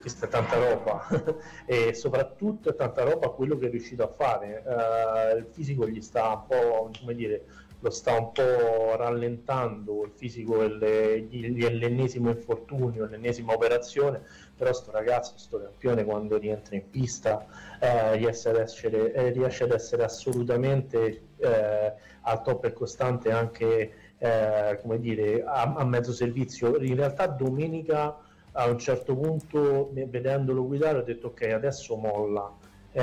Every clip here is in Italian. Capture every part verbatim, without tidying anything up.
questa è tanta roba e soprattutto è tanta roba quello che è riuscito a fare. Uh, il fisico gli sta un po', come dire, lo sta un po' rallentando, il fisico è le, gli, è l'ennesimo infortunio, l'ennesima operazione, però sto ragazzo, sto campione, quando rientra in pista eh, riesce, ad essere, eh, riesce ad essere assolutamente eh, al top e costante anche eh, come dire, a, a mezzo servizio. In realtà domenica a un certo punto, vedendolo guidare, ho detto ok, adesso molla,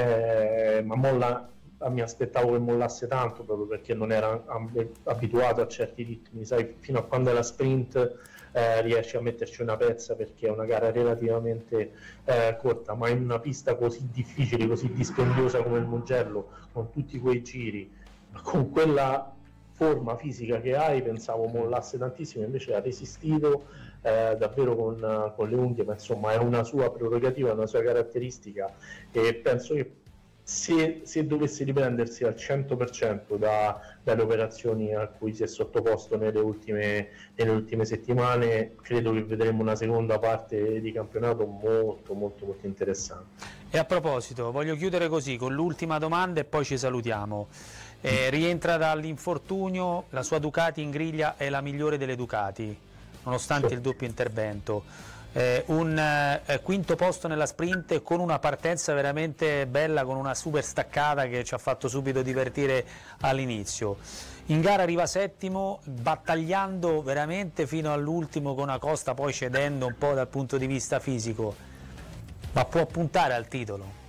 eh, ma molla, mi aspettavo che mollasse tanto proprio perché non era abituato a certi ritmi, sai, fino a quando è la sprint eh, riesci a metterci una pezza perché è una gara relativamente eh, corta, ma in una pista così difficile, così dispendiosa come il Mugello, con tutti quei giri, con quella forma fisica che hai, pensavo mollasse tantissimo, invece ha resistito eh, davvero con, con le unghie, ma insomma è una sua prerogativa, una sua caratteristica, e penso che se, se dovesse riprendersi al cento per cento da, dalle operazioni a cui si è sottoposto nelle ultime, nelle ultime settimane, credo che vedremo una seconda parte di campionato molto molto molto interessante. E a proposito, voglio chiudere così con l'ultima domanda e poi ci salutiamo. Eh, rientra dall'infortunio, la sua Ducati in griglia è la migliore delle Ducati, nonostante sì. il doppio intervento. Eh, un eh, quinto posto nella sprint con una partenza veramente bella, con una super staccata che ci ha fatto subito divertire all'inizio. In gara arriva settimo, battagliando veramente fino all'ultimo con Acosta, poi cedendo un po' dal punto di vista fisico, ma può puntare al titolo?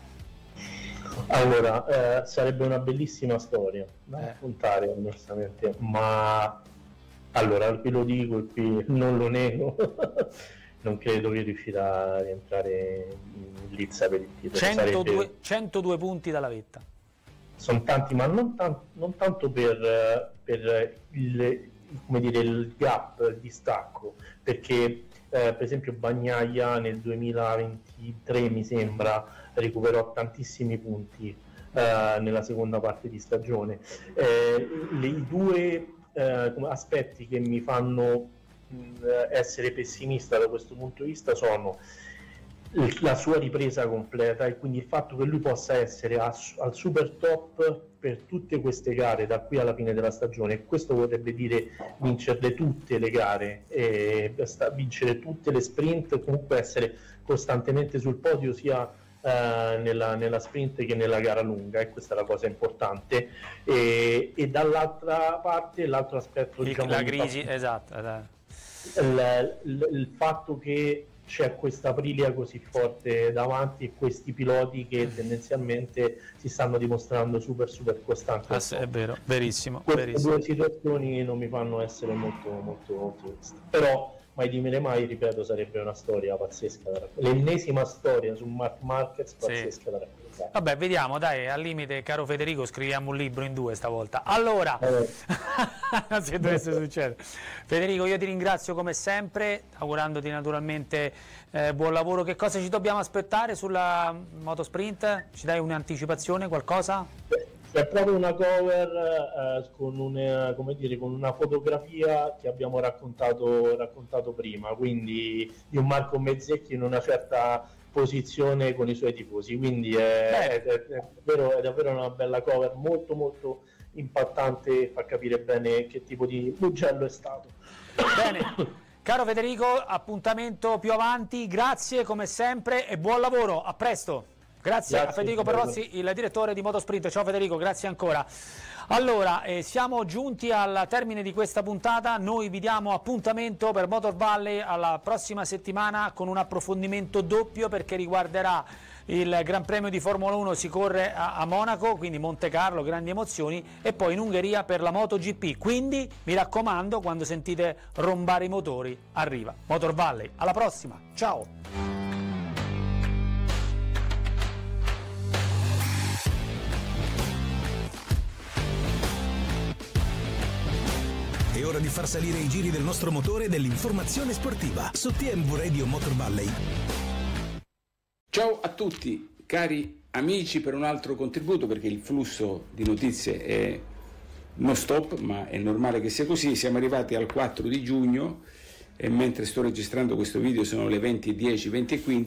Allora, eh, sarebbe una bellissima storia da eh. puntare onestamente, ma allora ve lo dico e qui non lo nego, non credo che riuscirà a rientrare in lizza per il titolo. centodue, sarebbe... centodue punti dalla vetta. Sono tanti, ma non, tan- non tanto per, per il, come dire, il gap, il distacco, perché eh, per esempio Bagnaia nel duemilaventitré mi sembra recuperò tantissimi punti eh, nella seconda parte di stagione. Eh, le, I due eh, aspetti che mi fanno mh, essere pessimista da questo punto di vista sono la sua ripresa completa e quindi il fatto che lui possa essere a, al super top per tutte queste gare da qui alla fine della stagione. Questo vorrebbe dire vincerle tutte le gare, e vincere tutte le sprint, comunque essere costantemente sul podio sia eh, nella, nella sprint che nella gara lunga, e questa è la cosa importante. E, e dall'altra parte l'altro aspetto, il, diciamo, la crisi, esatto, il, il, il fatto che c'è questa Aprilia così forte davanti e questi piloti che tendenzialmente si stanno dimostrando super super costanti. Ah, sì, è vero, verissimo. Queste verissimo. due situazioni non mi fanno essere molto molto ottimista, però mai dire mai, ripeto, sarebbe una storia pazzesca da raccontare, l'ennesima storia su Marc Marquez pazzesca sì. da raccontare. Vabbè, vediamo, dai, al limite, caro Federico, scriviamo un libro in due stavolta. Allora, eh. se dovesse succedere. Federico, io ti ringrazio come sempre, augurandoti naturalmente eh, buon lavoro. Che cosa ci dobbiamo aspettare sulla Motosprint? Ci dai un'anticipazione, qualcosa? C'è proprio una cover eh, con, una, come dire, con una fotografia che abbiamo raccontato, raccontato prima, quindi di un Marco Mezzecchi in una certa posizione con i suoi tifosi, quindi è, è, è, è, davvero, è davvero una bella cover, molto molto impattante, e fa capire bene che tipo di Mugello è stato. Bene, caro Federico, appuntamento più avanti, grazie come sempre e buon lavoro, a presto. Grazie, grazie a Federico Perrozzi, il direttore di Motosprint. Ciao Federico, grazie ancora. Allora, eh, siamo giunti al termine di questa puntata, noi vi diamo appuntamento per Motor Valley alla prossima settimana con un approfondimento doppio, perché riguarderà il Gran Premio di Formula uno, si corre a, a Monaco, quindi Monte Carlo, grandi emozioni, e poi in Ungheria per la MotoGP, quindi mi raccomando, quando sentite rombare i motori, arriva Motor Valley. Alla prossima, ciao! È ora di far salire i giri del nostro motore e dell'informazione sportiva su T M V Radio Motor Valley. Ciao a tutti cari amici, per un altro contributo, perché il flusso di notizie è non stop, ma è normale che sia così. Siamo arrivati al quattro di giugno e mentre sto registrando questo video sono le venti e dieci, venti e quindici.